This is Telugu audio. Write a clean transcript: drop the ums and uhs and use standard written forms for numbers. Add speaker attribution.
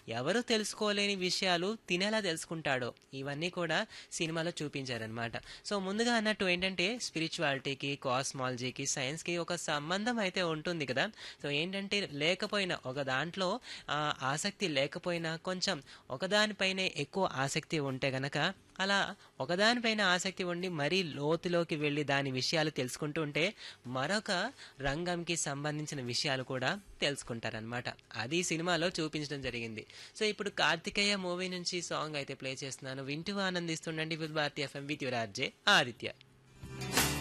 Speaker 1: ఎవరు తెలుసుకోలేని విషయాలు తినేలా తెలుసుకుంటాడో ఇవన్నీ కూడా సినిమాలో చూపించారనమాట. సో ముందుగా అన్నట్టు ఏంటంటే స్పిరిచువాలిటీకి, కాస్మాలజీకి, సైన్స్కి ఒక సంబంధం అయితే ఉంటుంది కదా. సో ఏంటంటే లేకపోయినా ఒక దాంట్లో ఆసక్తి లేకపోయినా కొంచెం ఒకదానిపైనే ఎక్కువ ఆసక్తి ఉంటే గనక అలా ఒకదానిపైన ఆసక్తి ఉండి మరీ లోతులోకి వెళ్ళి దాని విషయాలు తెలుసుకుంటూ ఉంటే మరొక రంగంకి సంబంధించిన విషయాలు కూడా తెలుసుకుంటారనమాట. అది సినిమాలో చూపించడం జరిగింది. సో ఇప్పుడు కార్తికేయ మూవీ నుంచి సాంగ్ అయితే ప్లే చేస్తున్నాను, వింటూ ఆనందిస్తుండండి with Bharati FM with your RJ Aditya.